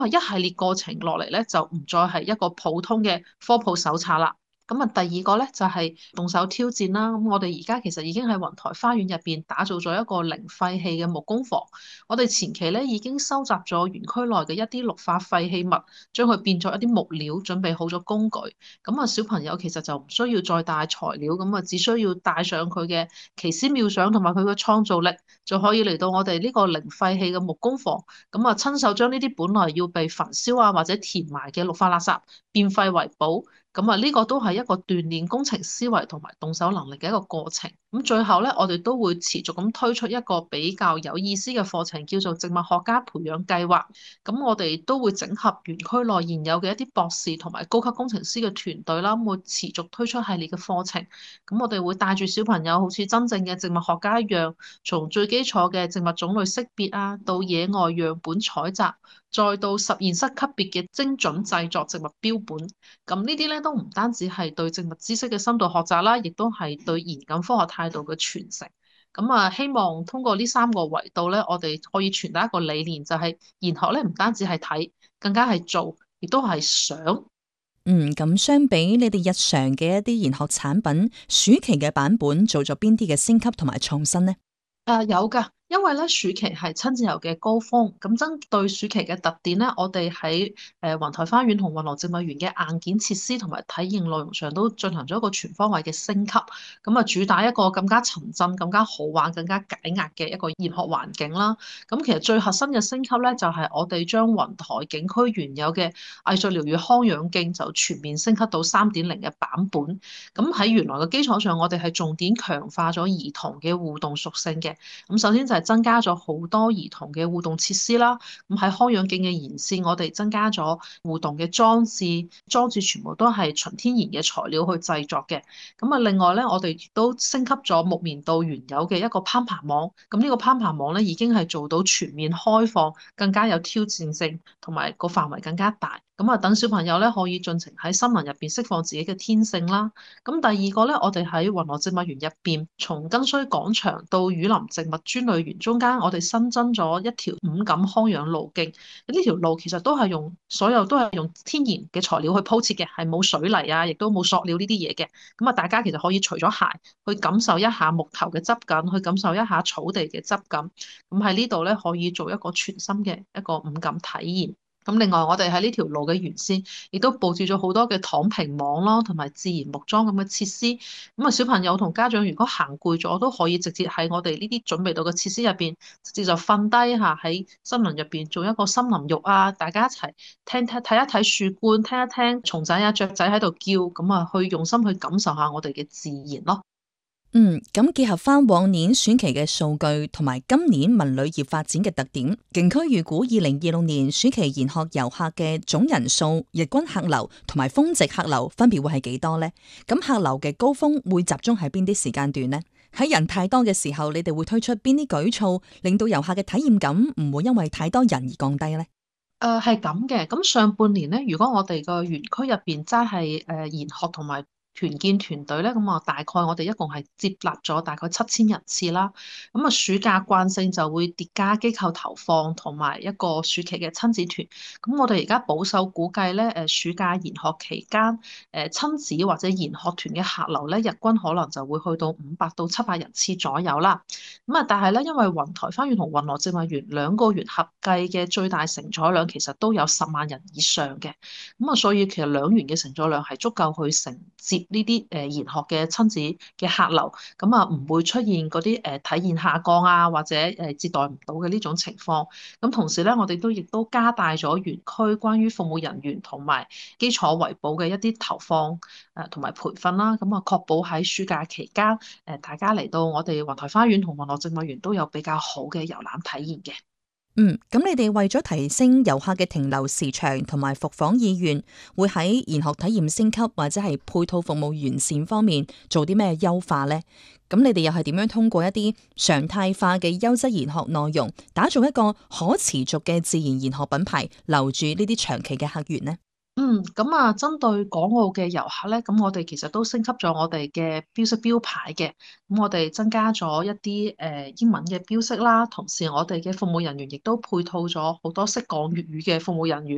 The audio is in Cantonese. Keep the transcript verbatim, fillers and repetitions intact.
一系列過程落嚟咧，就唔再係一個普通嘅科普手冊啦。咁啊，第二個咧就係動手挑戰啦。咁我哋而家其實已經喺雲台花園入邊打造咗一個零廢棄嘅木工房。我哋前期咧已經收集咗園區內嘅一啲綠化廢棄物，將佢變作一啲木料，準備好咗工具。咁啊，小朋友其實就唔需要再帶材料，咁啊，只需要帶上佢嘅奇思妙想同埋佢嘅創造力，就可以嚟到我哋呢個零廢棄嘅木工房。咁啊，親手將呢啲本來要被焚燒啊或者填埋嘅綠化垃圾變廢為寶。咁啊，呢個都係一個鍛鍊工程思維同埋動手能力嘅一個過程。咁最後咧，我哋都會持續咁推出一個比較有意思嘅課程，叫做植物學家培養計劃。咁我哋都會整合園區內現有嘅一啲博士同埋高級工程師嘅團隊啦，會持續推出系列嘅課程。咁我哋會帶住小朋友，好似真正嘅植物學家一樣，從最基礎嘅植物種類識別啊，到野外樣本採集，再到實驗室級別嘅精準製作植物標本。咁呢啲咧都唔單止係對植物知識嘅深度學習啦，亦都係對嚴謹科學態度嘅傳承。咁啊，希望通過呢三個維度咧，我哋可以傳達一個理念，就係研學咧唔單止係睇，更加係做，亦都係想。 嗯，咁相比你哋日常嘅一啲研學產品，暑期嘅版本做咗邊啲嘅升級同埋創新呢？ 誒、呃、有㗎，因為咧暑期係親子遊嘅高峰，咁針對暑期嘅特點咧，我哋喺誒雲台花園同雲羅植物園嘅硬件設施同埋體驗內容上都進行咗一個全方位嘅升級，咁啊主打一個更加沉浸、更加好玩、更加解壓嘅一個研學環境啦。咁其實最核心嘅升級咧，就係、是、我哋將雲台景區原有嘅藝術療癒康養徑就全面升級到三點零嘅版本。咁喺原來嘅基礎上，我哋係重點強化咗兒童嘅互動屬性嘅。咁首先就係增加咗好多兒童嘅互動設施啦。咁喺康養徑嘅沿線，我哋增加咗互動嘅裝置，裝置全部都係純天然嘅材料去製作嘅。咁啊，另外咧，我哋亦都升級咗木棉道原有嘅一個攀爬網。咁呢個攀爬網咧，已經係做到全面開放，更加有挑戰性，同埋個範圍更加大。咁啊，等小朋友咧可以盡情喺森林入邊釋放自己嘅天性啦。咁第二個咧，我哋喺雲羅植物園入邊，從根須廣場到雨林植物專類園中間，我哋新增咗一條五感康養路徑。呢條路其實都係用所有都係用天然嘅材料去鋪設嘅，係冇水泥啊，亦都冇塑料呢啲嘢嘅。咁啊，大家其實可以除咗鞋，去感受一下木頭嘅質感，去感受一下草地嘅質感。咁喺呢度咧，可以做一個全新嘅一個五感體驗。咁另外，我哋喺呢條路嘅沿線，亦都佈置咗好多嘅躺平網咯，同埋自然木樁咁嘅設施。咁啊，小朋友同家長如果行攰咗，都可以直接喺我哋呢啲準備到嘅設施入邊，直接就瞓低下喺森林入邊做一個森林浴啊！大家一齊聽聽睇一睇樹冠，聽一聽蟲仔啊雀仔喺度叫，咁啊去用心去感受下我哋嘅自然咯。 嗯，咁結合翻往年暑期嘅數據同埋今年文旅業發展嘅特點，景區預估二零二六年暑期研學遊客嘅總人數、日均客流同埋峰值客流分別會係幾多呢？咁客流嘅高峰會集中喺邊啲時間段呢？喺人太多嘅時候，你哋會推出邊啲舉措，令到遊客嘅體驗感唔會因為太多人而降低呢？ 誒係咁嘅，咁上半年咧，如果我哋個園區入邊齋係誒研學同埋團建團隊咧，咁啊大概我哋一共係接納咗大概七千人次啦。咁啊暑假慣性就會疊加機構投放同埋一個暑期嘅親子團。咁我哋而家保守估計咧，誒暑假研學期間誒親子或者研學團嘅客流咧，日均可能就會去到五百到七百人次左右啦。咁啊，但係咧，因為雲台花園同雲羅植物園兩個園合計嘅最大承載量其實都有十萬人以上嘅，咁啊，所以其實兩園嘅承載量係足夠去承接呢啲誒研學嘅親子嘅客流，咁啊唔會出現嗰啲誒體驗下降啊，或者誒接待唔到嘅呢種情況。咁同時咧，我哋都亦都加大咗園區關於服務人員同埋基礎維保嘅一啲投放誒同埋培訓啦，咁啊確保喺暑假期間誒大家嚟到我哋雲台花園同雲羅植物園都有比較好嘅遊覽體驗嘅。 嗯，咁你哋為咗提升遊客嘅停留時長同埋復訪意願，會喺研學體驗升級或者係配套服務完善方面做啲咩優化呢？咁你哋又係點樣通過一啲常態化嘅優質研學內容，打造一個可持續嘅自然研學品牌，留住呢啲長期嘅客源呢？ 嗯，咁啊，針對港澳嘅遊客咧，咁我哋其實都升級咗我哋嘅標識標牌嘅，咁我哋增加咗一啲誒、呃、英文嘅標識啦，同時我哋嘅服務人員亦都配套咗好多識講粵語嘅服務人員。